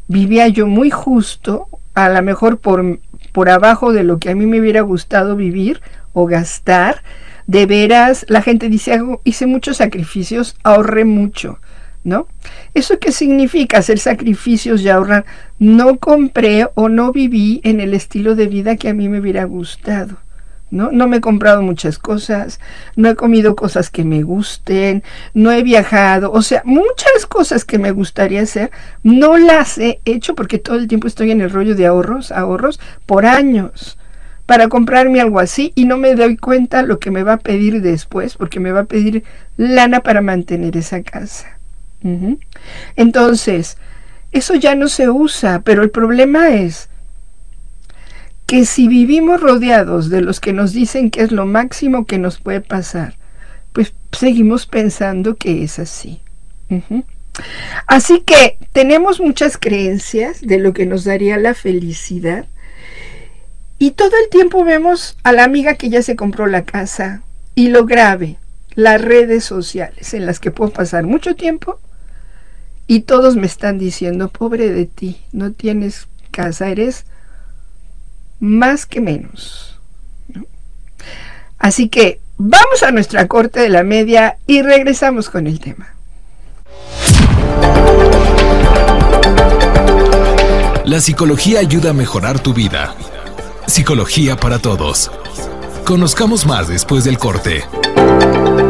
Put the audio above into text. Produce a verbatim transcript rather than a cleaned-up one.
vivía yo muy justo, a lo mejor por, por abajo de lo que a mí me hubiera gustado vivir o gastar. De veras, la gente dice, hago, hice muchos sacrificios, ahorré mucho, ¿no? ¿Eso qué significa? Hacer sacrificios y ahorrar. No compré o no viví en el estilo de vida que a mí me hubiera gustado, ¿no? No me he comprado muchas cosas, no he comido cosas que me gusten, no he viajado, o sea, muchas cosas que me gustaría hacer, no las he hecho porque todo el tiempo estoy en el rollo de ahorros, ahorros por años, para comprarme algo así y no me doy cuenta lo que me va a pedir después, porque me va a pedir lana para mantener esa casa. Uh-huh. Entonces, eso ya no se usa, pero el problema es que si vivimos rodeados de los que nos dicen que es lo máximo que nos puede pasar, pues seguimos pensando que es así. Uh-huh. Así que tenemos muchas creencias de lo que nos daría la felicidad. Y todo el tiempo vemos a la amiga que ya se compró la casa. Y lo grave, las redes sociales en las que puedo pasar mucho tiempo y todos me están diciendo, pobre de ti, no tienes casa, eres más que menos, ¿no? Así que vamos a nuestra corte de la media y regresamos con el tema. La psicología ayuda a mejorar tu vida. Psicología para todos. Conozcamos más después del corte.